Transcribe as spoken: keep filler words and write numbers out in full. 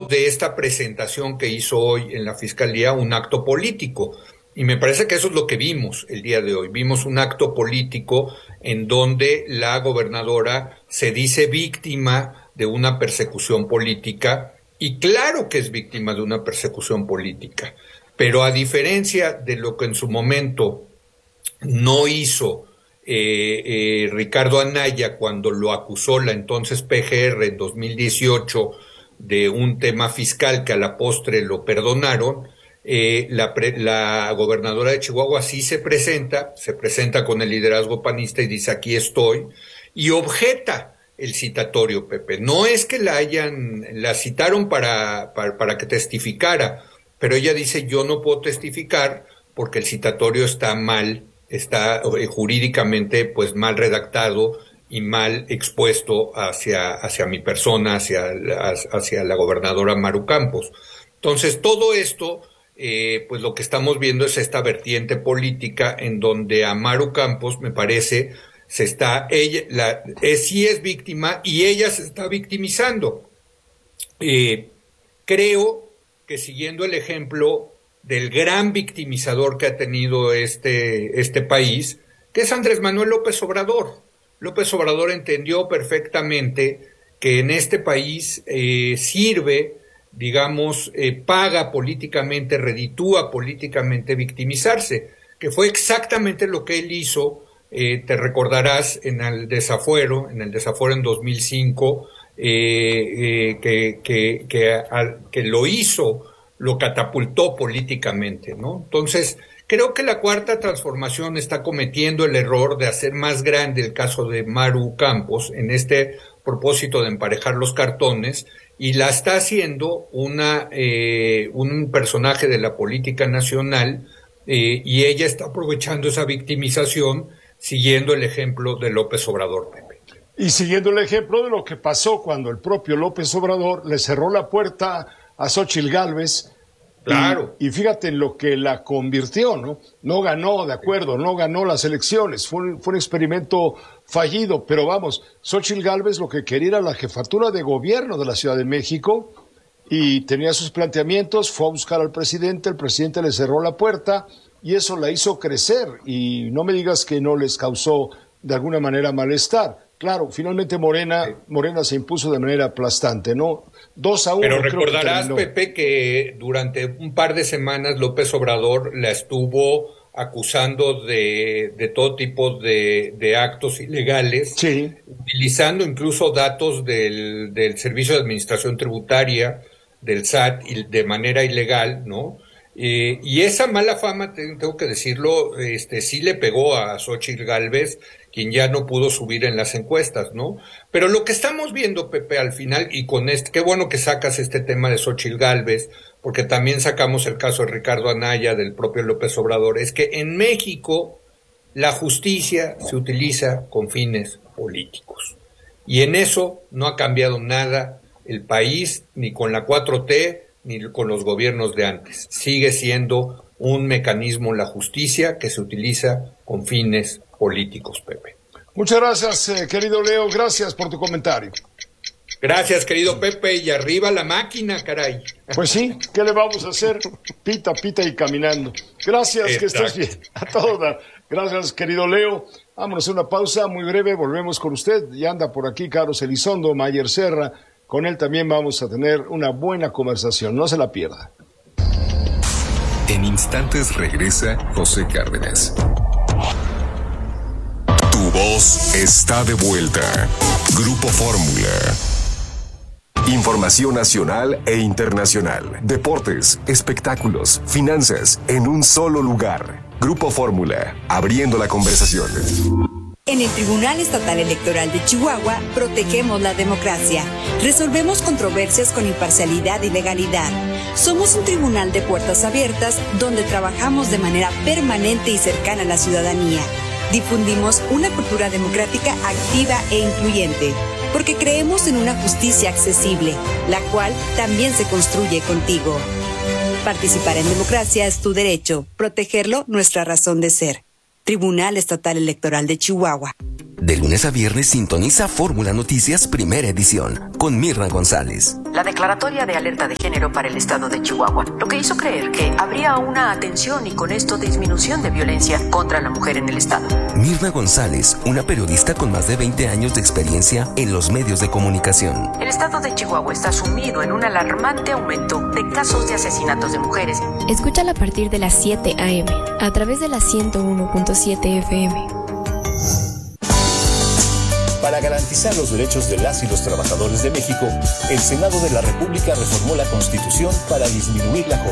de esta presentación que hizo hoy en la Fiscalía un acto político. Y me parece que eso es lo que vimos el día de hoy. Vimos un acto político en donde la gobernadora se dice víctima de una persecución política, y claro que es víctima de una persecución política, pero a diferencia de lo que en su momento no hizo eh, eh, Ricardo Anaya cuando lo acusó la entonces P G R en dos mil dieciocho de un tema fiscal que a la postre lo perdonaron, eh, la, pre, la gobernadora de Chihuahua sí se presenta, se presenta con el liderazgo panista y dice aquí estoy, y objeta el citatorio, Pepe. No es que la hayan, la citaron para, para, para que testificara, pero ella dice yo no puedo testificar porque el citatorio está mal, está eh, jurídicamente pues mal redactado y mal expuesto hacia, hacia mi persona, hacia, hacia la gobernadora Maru Campos. Entonces todo esto, eh, pues lo que estamos viendo es esta vertiente política en donde a Maru Campos me parece se está, ella, la, es, sí es víctima y ella se está victimizando. Eh, creo que siguiendo el ejemplo del gran victimizador que ha tenido este, este país, que es Andrés Manuel López Obrador. López Obrador entendió perfectamente que en este país eh, sirve, digamos, eh, paga políticamente, reditúa políticamente victimizarse, que fue exactamente lo que él hizo. Eh, te recordarás en el desafuero, en el desafuero en dos mil cinco, eh, eh, que, que, que, al, que lo hizo, lo catapultó políticamente, ¿no? Entonces, creo que la Cuarta Transformación está cometiendo el error de hacer más grande el caso de Maru Campos en este propósito de emparejar los cartones, y la está haciendo una, eh, un personaje de la política nacional, eh, y ella está aprovechando esa victimización siguiendo el ejemplo de López Obrador, Pepe. Y siguiendo el ejemplo de lo que pasó cuando el propio López Obrador le cerró la puerta a Xóchitl Gálvez. Claro. Y, y fíjate en lo que la convirtió, ¿no? No ganó, de acuerdo, no ganó las elecciones, fue un, fue un experimento fallido, pero vamos, Xóchitl Gálvez lo que quería era la jefatura de gobierno de la Ciudad de México y tenía sus planteamientos, fue a buscar al presidente, el presidente le cerró la puerta, y eso la hizo crecer, y no me digas que no les causó de alguna manera malestar. Claro, finalmente Morena, sí. Morena se impuso de manera aplastante, ¿no? Dos a uno. Pero recordarás, que Pepe, que durante un par de semanas López Obrador la estuvo acusando de, de todo tipo de, de actos ilegales, sí. Utilizando incluso datos del, del Servicio de Administración Tributaria, del S A T, de manera ilegal, ¿no? Eh, y esa mala fama, tengo que decirlo, este, sí le pegó a Xóchitl Gálvez, quien ya no pudo subir en las encuestas, ¿no? Pero lo que estamos viendo, Pepe, al final, y con este, qué bueno que sacas este tema de Xóchitl Gálvez, porque también sacamos el caso de Ricardo Anaya, del propio López Obrador, es que en México la justicia se utiliza con fines políticos. Y en eso no ha cambiado nada el país, ni con la cuatro T, ni con los gobiernos de antes. Sigue siendo un mecanismo la justicia que se utiliza con fines políticos, Pepe. Muchas gracias, eh, querido Leo, gracias por tu comentario. Gracias, querido Pepe, y arriba la máquina, caray. Pues sí, ¿qué le vamos a hacer? Pita, pita y caminando. Gracias, exacto. Que estés bien. A toda. Gracias, querido Leo. Vámonos a una pausa muy breve, volvemos con usted. Ya anda por aquí Carlos Elizondo, Mayer Serra. Con él también vamos a tener una buena conversación, no se la pierda. En instantes regresa José Cárdenas. Tu voz está de vuelta. Grupo Fórmula. Información nacional e internacional. Deportes, espectáculos, finanzas, en un solo lugar. Grupo Fórmula, abriendo la conversación. En el Tribunal Estatal Electoral de Chihuahua, protegemos la democracia. Resolvemos controversias con imparcialidad y legalidad. Somos un tribunal de puertas abiertas donde trabajamos de manera permanente y cercana a la ciudadanía. Difundimos una cultura democrática activa e incluyente, porque creemos en una justicia accesible, la cual también se construye contigo. Participar en democracia es tu derecho, protegerlo nuestra razón de ser. Tribunal Estatal Electoral de Chihuahua. De lunes a viernes sintoniza Fórmula Noticias Primera Edición con Mirna González. La declaratoria de alerta de género para el estado de Chihuahua, lo que hizo creer que habría una atención y con esto disminución de violencia contra la mujer en el estado. Mirna González, una periodista con más de veinte años de experiencia en los medios de comunicación. El estado de Chihuahua está sumido en un alarmante aumento de casos de asesinatos de mujeres. Escúchala a partir de las siete a eme a través de la ciento uno punto siete efe eme. Para garantizar los derechos de las y los trabajadores de México, el Senado de la República reformó la Constitución para disminuir la jornada